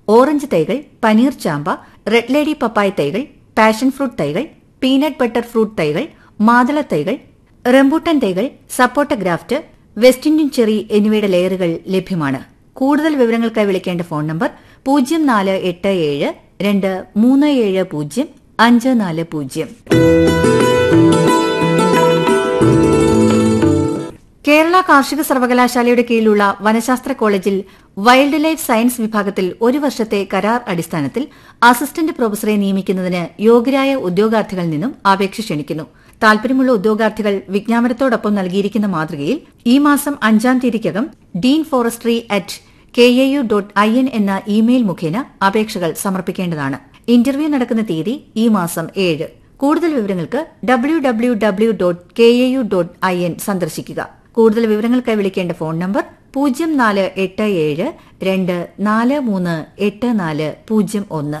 Orange തൈകൾ, പനീർ ചാമ്പ, red lady പപ്പായ തൈകൾ, പാഷൻ ഫ്രൂട്ട് തൈകൾ, പീനട്ട് ബട്ടർ ഫ്രൂട്ട് തൈകൾ, മാതള തൈകൾ, റംബൂട്ടാൻ തൈകൾ, സപ്പോട്ട ഗ്രാഫ്റ്റ്, വെസ്റ്റ് ഇന്ത്യൻ ചെറി എന്നിവയുടെ ലെയറുകൾ ലഭ്യമാണ്. കൂടുതൽ വിവരങ്ങൾക്കായി വിളിക്കേണ്ട ഫോൺ നമ്പർ 0487237054. കേരള കാർഷിക സർവകലാശാലയുടെ കീഴിലുള്ള വനശാസ്ത്ര കോളേജിൽ വൈൽഡ് ലൈഫ് സയൻസ് വിഭാഗത്തിൽ 1 വർഷത്തെ കരാർ അടിസ്ഥാനത്തിൽ അസിസ്റ്റന്റ് പ്രൊഫസറെ നിയമിക്കുന്നതിന് യോഗ്യരായ ഉദ്യോഗാർത്ഥികളിൽ നിന്നും അപേക്ഷ ക്ഷണിക്കുന്നു. താൽപര്യമുള്ള ഉദ്യോഗാർത്ഥികൾ വിജ്ഞാപനത്തോടൊപ്പം നൽകിയിരിക്കുന്ന മാതൃകയിൽ ഈ മാസം 5-ാം തീയതിക്കകം deanforestry@kau.in എന്ന ഇമെയിൽ മുഖേന അപേക്ഷകൾ സമർപ്പിക്കേണ്ടതാണ്. ഇന്റർവ്യൂ നടക്കുന്ന തീയതി ഈ മാസം 7. കൂടുതൽ വിവരങ്ങൾക്ക് www.kau.in സന്ദർശിക്കുക. കൂടുതൽ വിവരങ്ങൾക്കായി വിളിക്കേണ്ട ഫോൺ നമ്പർ 048724384001.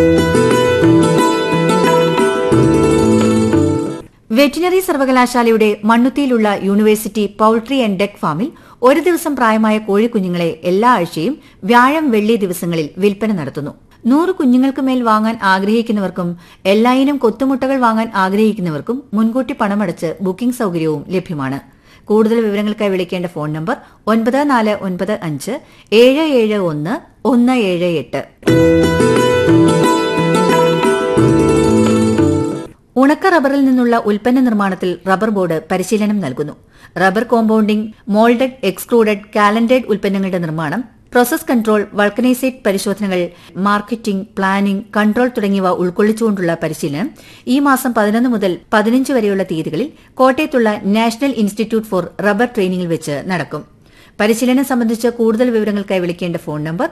വെറ്റിനറി സർവകലാശാലയുടെ മണ്ണുത്തിയിലുള്ള യൂണിവേഴ്സിറ്റി പൌൾട്രി ആൻഡ് ഡക്ക് ഫാമിൽ 1 ദിവസം പ്രായമായ കോഴിക്കുഞ്ഞുങ്ങളെ എല്ലാ ആഴ്ചയും വ്യാഴം, വെള്ളി ദിവസങ്ങളിൽ വിൽപ്പന നടത്തുന്നു. 100 കുഞ്ഞുങ്ങൾക്ക് മേൽ വാങ്ങാൻ ആഗ്രഹിക്കുന്നവർക്കും എല്ലായിനം കൊത്തുമുട്ടകൾ വാങ്ങാൻ ആഗ്രഹിക്കുന്നവർക്കും മുൻകൂട്ടി പണമടച്ച് ബുക്കിംഗ് സൌകര്യവും ലഭ്യമാണ്. കൂടുതൽ വിവരങ്ങൾക്കായി വിളിക്കേണ്ട ഫോൺ നമ്പർ 9495771178. ഉണക്ക റബ്ബറിൽ നിന്നുള്ള ഉൽപ്പന്ന നിർമ്മാണത്തിൽ റബ്ബർ ബോർഡ് പരിശീലനം നൽകുന്നു. റബ്ബർ കോമ്പൌണ്ടിംഗ്, മോൾഡഡ്, എക്സ്ട്രൂഡഡ്, കാലൻഡഡ് ഉൽപ്പന്നങ്ങളുടെ നിർമ്മാണം, പ്രോസസ് കൺട്രോൾ, വൾക്കനൈസേറ്റ് പരിശോധനകൾ, മാർക്കറ്റിംഗ്, പ്ലാനിംഗ്, കൺട്രോൾ തുടങ്ങിയവ ഉൾക്കൊള്ളിച്ചുകൊണ്ടുള്ള പരിശീലനം ഈ മാസം 11 മുതൽ 15 വരെയുള്ള തീയതികളിൽ കോട്ടയത്തുള്ള നാഷണൽ ഇൻസ്റ്റിറ്റ്യൂട്ട് ഫോർ റബ്ബർ ട്രെയിനിംഗിൽ വെച്ച് നടക്കും. പരിശീലനം സംബന്ധിച്ച് കൂടുതൽ വിവരങ്ങൾക്കായി വിളിക്കേണ്ട ഫോൺ നമ്പർ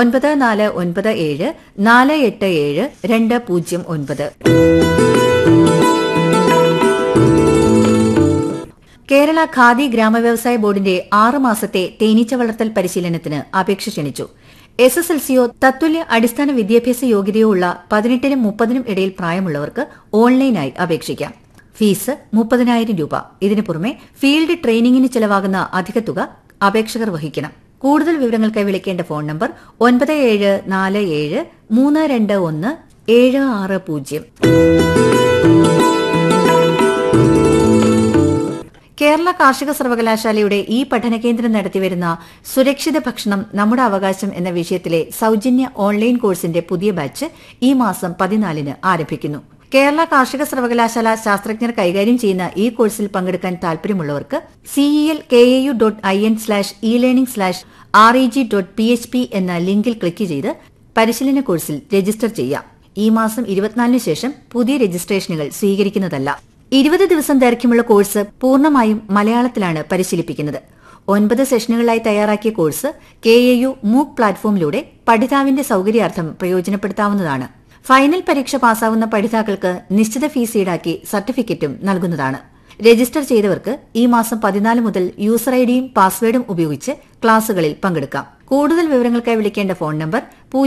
9497487209. കേരള ഖാദി ഗ്രാമവ്യവസായ ബോർഡിന്റെ 6 മാസത്തെ തേനീച്ച വളർത്തൽ പരിശീലനത്തിന് അപേക്ഷ ക്ഷണിച്ചു. SSLCയോ തത്തുല്യ അടിസ്ഥാന വിദ്യാഭ്യാസ യോഗ്യതയോ ഉള്ള 18-നും 30-നും ഇടയിൽ പ്രായമുള്ളവർക്ക് ഓൺലൈനായി അപേക്ഷിക്കാം. ഫീസ് 30,000 രൂപ. ഇതിനു പുറമെ ഫീൽഡ് ട്രെയിനിംഗിന് ചെലവാകുന്ന അധിക തുക അപേക്ഷകർ വഹിക്കണം. കൂടുതൽ വിവരങ്ങൾക്കായി വിളിക്കേണ്ട ഫോൺ നമ്പർ 9747321760. കേരള കാർഷിക സർവകലാശാലയുടെ ഈ പഠനകേന്ദ്രം നടത്തിവരുന്ന സുരക്ഷിത ഭക്ഷണം നമ്മുടെ അവകാശം എന്ന വിഷയത്തിലെ സൌജന്യ ഓൺലൈൻ കോഴ്സിന്റെ പുതിയ ബാച്ച് ഈ മാസം 14-ന് ആരംഭിക്കുന്നു. കേരള കാർഷിക സർവകലാശാല ശാസ്ത്രജ്ഞർ കൈകാര്യം ചെയ്യുന്ന ഈ കോഴ്സിൽ പങ്കെടുക്കാൻ താൽപര്യമുള്ളവർക്ക് celkau.in/elearning/reg.php എന്ന ലിങ്കിൽ ക്ലിക്ക് ചെയ്ത് പരിശീലന കോഴ്സിൽ രജിസ്റ്റർ ചെയ്യാം. ഈ മാസം 24-ന് ശേഷം പുതിയ രജിസ്ട്രേഷനുകൾ സ്വീകരിക്കുന്നതല്ല. 20 ദിവസം ദൈർഘ്യമുള്ള കോഴ്സ് പൂർണ്ണമായും മലയാളത്തിലാണ് പരിശീലിപ്പിക്കുന്നത്. 9 സെഷനുകളായി തയ്യാറാക്കിയ കോഴ്സ് KAU MOOC പ്ലാറ്റ്ഫോമിലൂടെ പഠിതാവിന്റെ സൌകര്യാർത്ഥം പ്രയോജനപ്പെടുത്താവുന്നതാണ്. ഫൈനൽ പരീക്ഷ പാസ്സാവുന്ന പഠിതാക്കൾക്ക് നിശ്ചിത ഫീസ് ഈടാക്കി സർട്ടിഫിക്കറ്റും നൽകുന്നതാണ്. രജിസ്റ്റർ ചെയ്തവർക്ക് ഈ മാസം 14 മുതൽ യൂസർ ഐഡിയും പാസ്വേഡും ഉപയോഗിച്ച് ക്ലാസുകളിൽ പങ്കെടുക്കാം. കൂടുതൽ വിവരങ്ങൾക്കായി വിളിക്കേണ്ട ഫോൺ നമ്പർ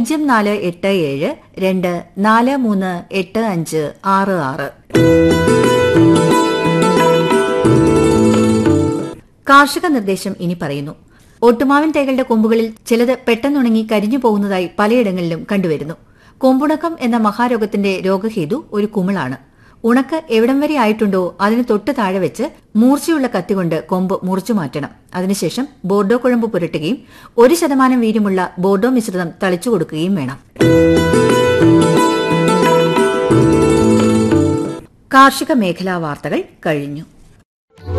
048724385566. കാർഷിക നിർദ്ദേശം ഇനി പറയുന്നു. ഒട്ടുമാവിൻ തൈകളുടെ കൊമ്പുകളിൽ ചിലത് പെട്ടെന്നുണങ്ങി കരിഞ്ഞു പോകുന്നതായി പലയിടങ്ങളിലും കണ്ടുവരുന്നു. കൊമ്പുണക്കം എന്ന മഹാരോഗത്തിന്റെ രോഗഹേതു ഒരു കുമിളാണ്. ഉണക്ക് എവിടം വരെ ആയിട്ടുണ്ടോ അതിന് തൊട്ട് താഴെ വെച്ച് മൂർച്ചയുള്ള കത്തികൊണ്ട് കൊമ്പ് മുറിച്ചു മാറ്റണം. അതിനുശേഷം ബോർഡോ കുഴമ്പ് പുരട്ടുകയും 1% വീര്യമുള്ള ബോർഡോ മിശ്രിതം തളിച്ചു കൊടുക്കുകയും വേണം. കാർഷിക മേഖലാ വാർത്തകൾ കഴിഞ്ഞു.